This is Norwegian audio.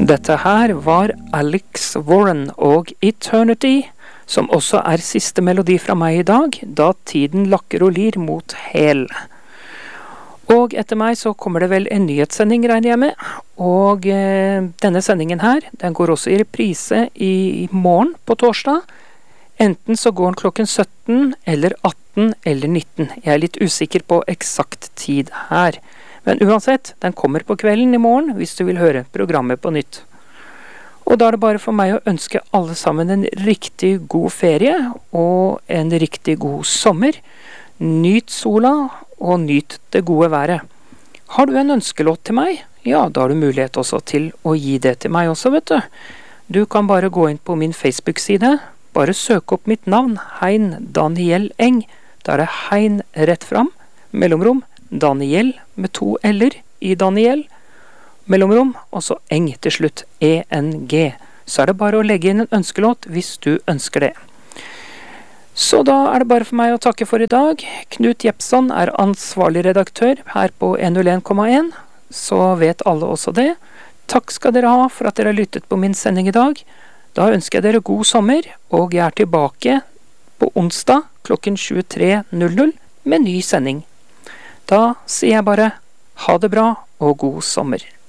Dette her var Alex Warren og Eternity, som også er siste melodi fra meg i dag, da tiden lakker og lir mot hel. Og etter meg så kommer det vel en nyhetssending, regner jeg med, og denne sendingen her, den går også i reprise i morgen på torsdag. Enten så går den klokken 17, eller 18, eller 19. Jeg er litt usikker på eksakt tid her. Men uansett, den kommer på kvelden i morgen hvis du vil høre programmet på nytt. Og da er det bare for meg å ønske alle sammen en riktig god ferie og en riktig god sommer. Nyt sola og nyt det gode været. Har du en ønskelåt til meg? Ja, da har du mulighet også til å gi det til meg også, vet du. Du kan bare gå inn på min Facebook-side. Bare søk opp mitt navn, Hein Daniel Eng. Da er det Hein rett fram, mellomrom, Daniel med 2 L-er i Daniel, mellomrom, og så Eng til slutt, E-N-G. Så er det bare å legge inn en ønskelåt hvis du ønsker det. Så da er det bare for meg å takke for i dag. Knut Jepson er ansvarlig redaktør her på 101,1, så vet alle også det. Takk skal dere ha for at dere har lyttet på min sending i dag. Da ønsker jeg dere god sommer, og jeg er tilbake på onsdag klokken 23:00 med ny sending. Da sier jeg bare ha det bra og god sommer.